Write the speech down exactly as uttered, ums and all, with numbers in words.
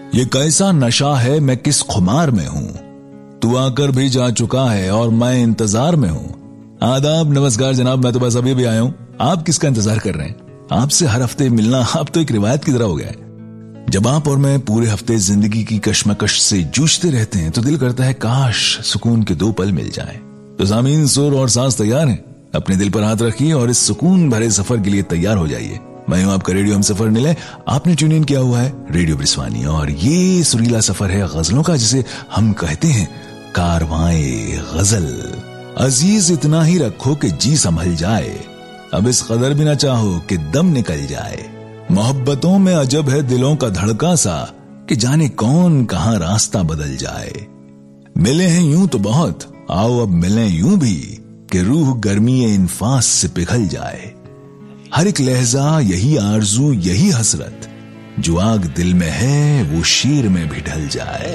ये कैसा नशा है, मैं किस खुमार में हूँ, तू आकर भी जा चुका है और मैं इंतजार में हूँ। आदाब, नमस्कार जनाब, मैं तो बस अभी भी आया हूँ। आप किसका इंतजार कर रहे हैं? आपसे हर हफ्ते मिलना आप तो एक रिवायत की तरह हो गया है। जब आप और मैं पूरे हफ्ते जिंदगी की कश्मकश से जूझते रहते हैं तो दिल करता है काश सुकून के दो पल मिल जाएं। तो सामीन, सुर और सांस तैयार हैं? अपने दिल पर हाथ रखिए और इस सुकून भरे सफर के लिए तैयार हो जाइए। मैं हूं आपका रेडियो हम सफर निलय। आपने ट्यून इन किया हुआ है रेडियो ब्रिस्वानी और ये सुरीला सफर है गजलों का, जिसे हम कहते हैं कारवाए गजल। अजीज इतना ही रखो कि जी संभल जाए, अब इस कदर भी ना चाहो कि दम निकल जाए। मोहब्बतों में अजब है दिलों का धड़का सा, कि जाने कौन कहां रास्ता बदल जाए। मिले हैं यूं तो बहुत, आओ अब मिलें यूं भी, कि रूह गर्मी इंफास से पिघल जाए। हर एक लहजा यही आरजू, यही हसरत, जो आग दिल में है वो शीर में भी ढल जाए।